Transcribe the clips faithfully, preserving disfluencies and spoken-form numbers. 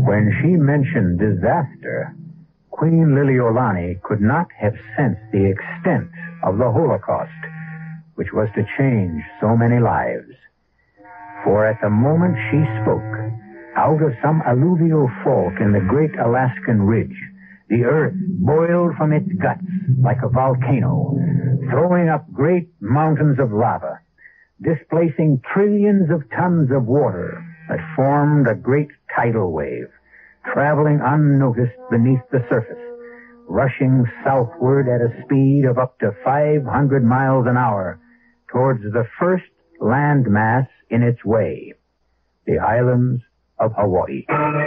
When she mentioned disaster, Queen Liliolani could not have sensed the extent of the Holocaust, which was to change so many lives. For at the moment she spoke, out of some alluvial fault in the great Alaskan ridge, the earth boiled from its guts like a volcano, throwing up great mountains of lava, displacing trillions of tons of water that formed a great tidal wave, traveling unnoticed beneath the surface, rushing southward at a speed of up to five hundred miles an hour towards the first landmass in its way, the islands of Hawaii.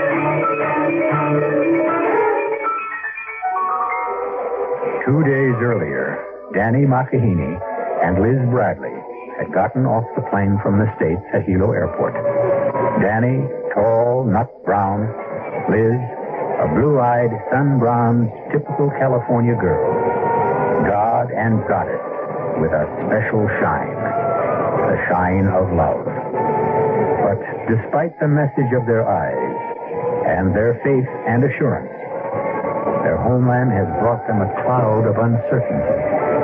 Two days earlier, Danny Makahini and Liz Bradley had gotten off the plane from the States at Hilo Airport. Danny, tall, nut brown. Liz, a blue-eyed, sun-bronzed, typical California girl. God and goddess with a special shine. The shine of love. But despite the message of their eyes and their faith and assurance, their homeland has brought them a cloud of uncertainty.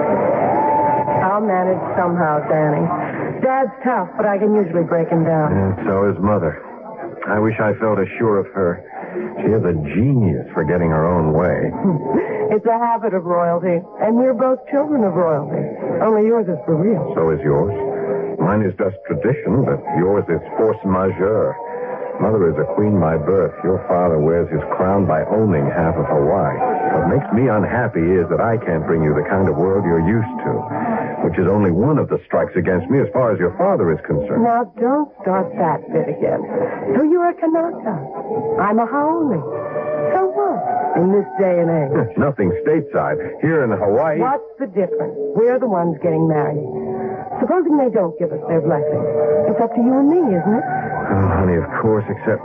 I'll manage somehow, Danny. Dad's tough, but I can usually break him down. And so is Mother. I wish I felt as sure of her. She is a genius for getting her own way. It's a habit of royalty, and we're both children of royalty. Only yours is for real. So is yours. Mine is just tradition, but yours is force majeure. Mother is a queen by birth. Your father wears his crown by owning half of Hawaii. What makes me unhappy is that I can't bring you the kind of world you're used to, which is only one of the strikes against me as far as your father is concerned. Now, don't start that bit again. So you're a Kanaka. I'm a Haole. So what? In this day and age. Nothing stateside. Here in Hawaii... What's the difference? We're the ones getting married. Supposing they don't give us their blessing. It's up to you and me, isn't it? Oh, honey, of course, except...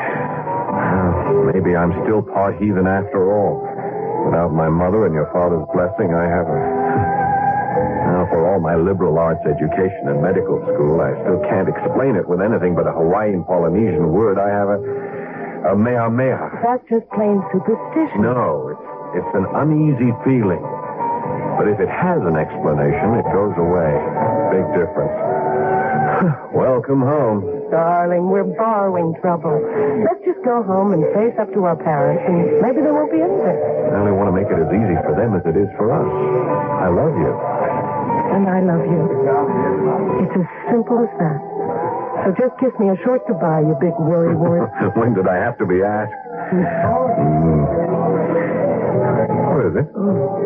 Well, maybe I'm still part heathen after all. Without my mother and your father's blessing, I have a... Now, for all my liberal arts education and medical school, I still can't explain it with anything but a Hawaiian Polynesian word. I have a... a mea mea. That's just plain superstition. No, it's, it's an uneasy feeling. But if it has an explanation, it goes away. Big difference. Welcome home. Darling, we're borrowing trouble. Let's just go home and face up to our parents, and maybe there won't be anything. I only want to make it as easy for them as it is for us. I love you. And I love you. It's as simple as that. So just kiss me a short goodbye, you big worrywart. When did I have to be asked? Mm. What is it?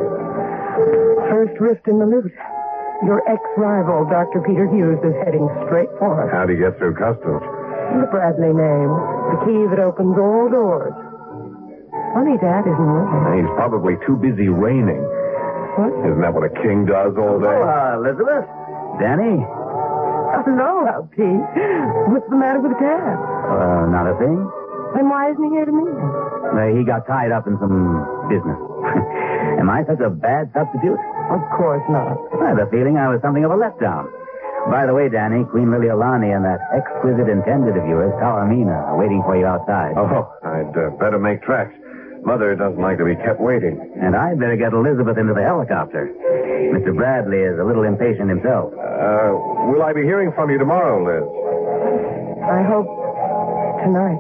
First rift in the loot. Your ex-rival, Doctor Peter Hughes, is heading straight for us. How'd he get through customs? The Bradley name. The key that opens all doors. Funny, Dad isn't working. He's probably too busy reigning. What? Isn't that what a king does all day? Oh, uh, Elizabeth? Danny? Hello, Pete. What's the matter with Dad? Uh, not a thing. Then why isn't he here to meet me? Uh, he got tied up in some business. Am I such a bad substitute? Of course not. I had a feeling I was something of a letdown. By the way, Danny, Queen Liliolani and that exquisite intended of yours, Taormina, are waiting for you outside. Oh, I'd uh, better make tracks. Mother doesn't like to be kept waiting. And I'd better get Elizabeth into the helicopter. Mister Bradley is a little impatient himself. Uh, will I be hearing from you tomorrow, Liz? I hope tonight.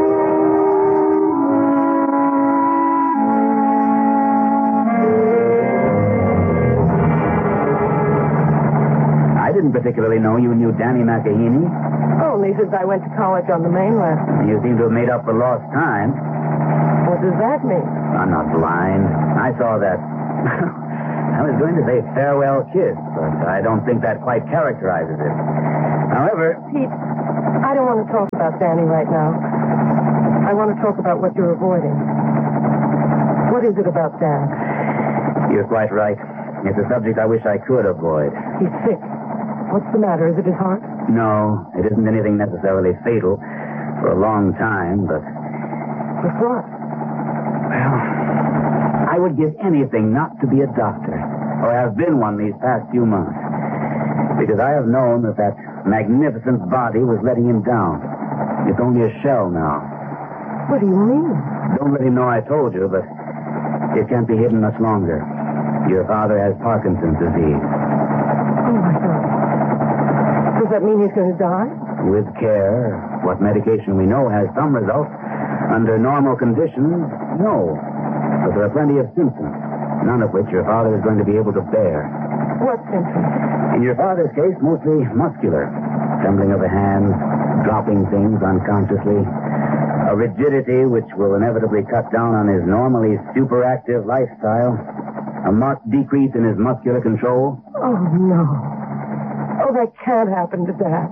I didn't particularly know you knew Danny Makahini. Only since I went to college on the mainland. You seem to have made up for lost time. What does that mean? I'm not blind. I saw that. I was going to say farewell kiss, but I don't think that quite characterizes it. However... Pete, I don't want to talk about Danny right now. I want to talk about what you're avoiding. What is it about Dan? You're quite right. It's a subject I wish I could avoid. He's sick. What's the matter? Is it his heart? No, it isn't anything necessarily fatal for a long time, but... But what? Well, I would give anything not to be a doctor, or have been one these past few months, because I have known that that magnificent body was letting him down. It's only a shell now. What do you mean? Don't let him know I told you, but it can't be hidden much longer. Your father has Parkinson's disease. Oh, my God. Does that mean he's going to die? With care, what medication we know has some results. Under normal conditions, no. But there are plenty of symptoms, none of which your father is going to be able to bear. What symptoms? In your father's case, mostly muscular. Trembling of the hands, dropping things unconsciously. A rigidity which will inevitably cut down on his normally superactive lifestyle. A marked decrease in his muscular control. Oh, no. Oh, that can't happen to Dad.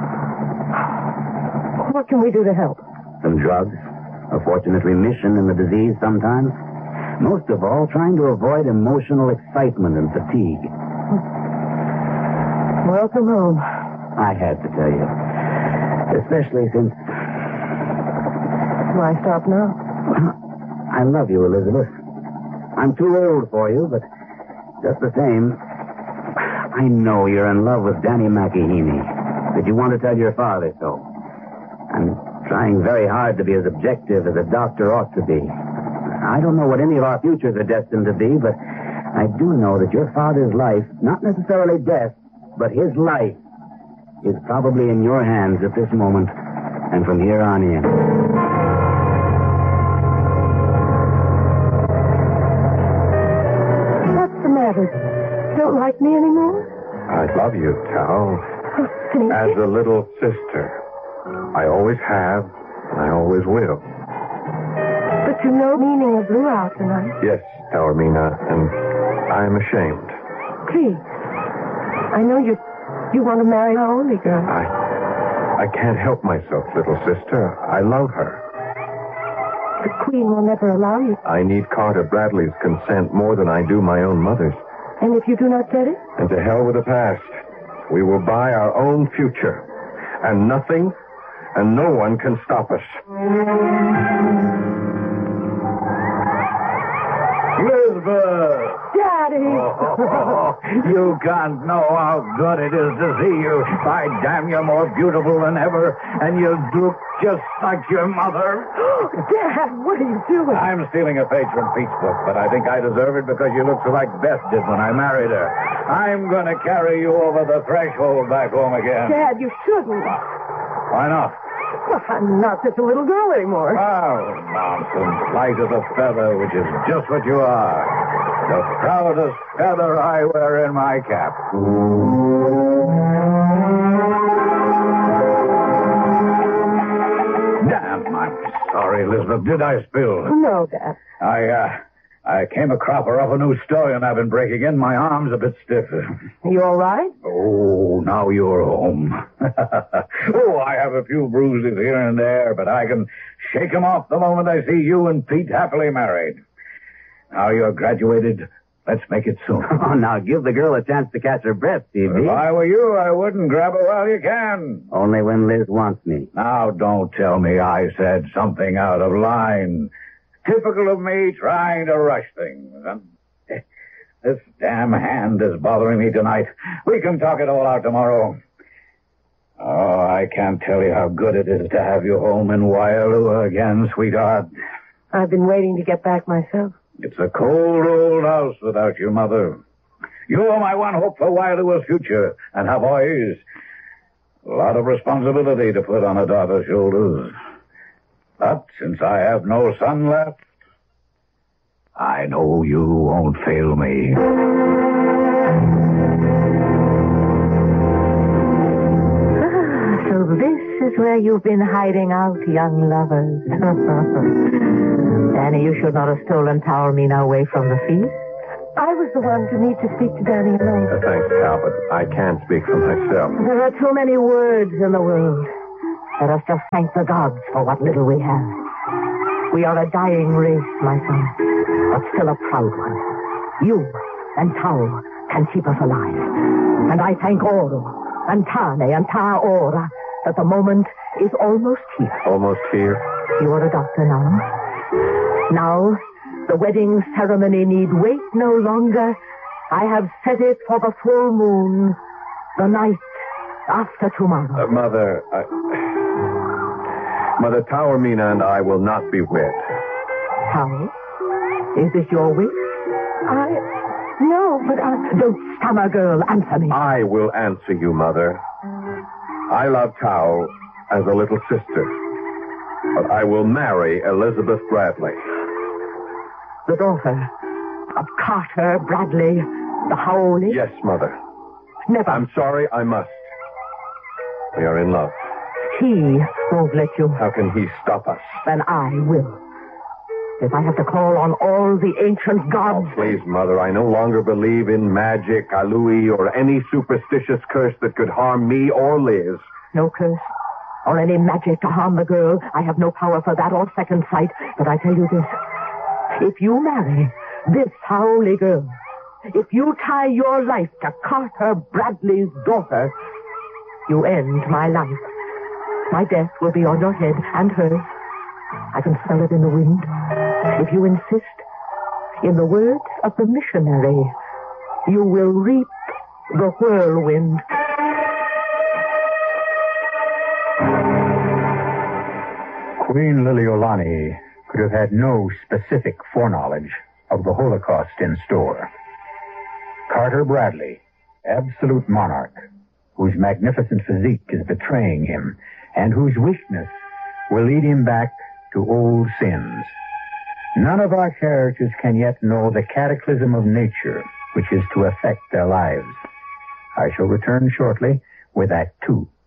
What can we do to help? Some drugs. A fortunate remission in the disease sometimes. Most of all, trying to avoid emotional excitement and fatigue. Welcome home. I had to tell you. Especially since... Why stop now? I love you, Elizabeth. I'm too old for you, but just the same, I know you're in love with Danny McEheney. That you want to tell your father so. I'm trying very hard to be as objective as a doctor ought to be. I don't know what any of our futures are destined to be, but I do know that your father's life, not necessarily death, but his life, is probably in your hands at this moment and from here on in. What's the matter? Don't like me anymore? I love you, Tal. Oh, thank As you. a little sister. I always have, and I always will. But you know the meaning of blew out tonight. Yes, Taormina, and I'm ashamed. Please. I know you you want to marry our only girl. I I can't help myself, little sister. I love her. The Queen will never allow you. I need Carter Bradley's consent more than I do my own mother's. And if you do not get it? And to hell with the past. We will buy our own future. And nothing and no one can stop us. Elizabeth! Daddy! Oh, you can't know how good it is to see you. By damn, you're more beautiful than ever, and you look just like your mother. Dad, what are you doing? I'm stealing a page from Pete's book, but I think I deserve it because you look so like Beth did when I married her. I'm going to carry you over the threshold back home again. Dad, you shouldn't. Why not? Well, I'm not just a little girl anymore. Oh, nonsense. Light as a feather, which is just what you are. The proudest feather I wear in my cap. Damn, I'm sorry, Elizabeth. Did I spill? No, Dad. I, uh, I came a cropper of a new stallion I've been breaking in. My arm's a bit stiff. You all right? Oh, now you're home. Oh, I have a few bruises here and there, but I can shake 'em off the moment I see you and Pete happily married. Now you're graduated. Let's make it soon. Oh, now give the girl a chance to catch her breath, Stevie. If I were you, I wouldn't grab her while you can. Only when Liz wants me. Now, don't tell me I said something out of line. Typical of me trying to rush things. This damn hand is bothering me tonight. We can talk it all out tomorrow. Oh, I can't tell you how good it is to have you home in Waialua again, sweetheart. I've been waiting to get back myself. It's a cold old house without your mother. You are my one hope for Waialua's future. And her boys, a lot of responsibility to put on a daughter's shoulders. But since I have no son left, I know you won't fail me. Ah, so this is where you've been hiding out, young lovers. Danny, you should not have stolen Taormina away from the feast. I was the one to need to speak to Danny alone. Uh, thanks, Tal, but I can't speak for myself. There are too many words in the world. Let us just thank the gods for what little we have. We are a dying race, my son, but still a proud one. You and Tao can keep us alive. And I thank Oro and Tane and Taora that the moment is almost here. Almost here? You are a doctor now. Now, the wedding ceremony need wait no longer. I have set it for the full moon, the night after tomorrow. Uh, Mother, I... Mother, Taormina and I will not be wed. How? Is this your wish? I... No, but I... Don't stammer, girl. Answer me. I will answer you, Mother. I love Tao as a little sister, but I will marry Elizabeth Bradley. The daughter of Carter Bradley, the Howley? Yes, Mother. Never. I'm sorry, I must. We are in love. He won't let you. How can he stop us? Then I will. If I have to call on all the ancient gods... Oh, please, Mother, I no longer believe in magic, alui, or any superstitious curse that could harm me or Liz. No curse or any magic to harm the girl. I have no power for that or second sight. But I tell you this. If you marry this Howley girl, if you tie your life to Carter Bradley's daughter, you end my life. My death will be on your head and hers. I can smell it in the wind. If you insist, in the words of the missionary, you will reap the whirlwind. Queen Liliolani could have had no specific foreknowledge of the Holocaust in store. Carter Bradley, absolute monarch, whose magnificent physique is betraying him, and whose weakness will lead him back to old sins. None of our characters can yet know the cataclysm of nature which is to affect their lives. I shall return shortly with Act Two.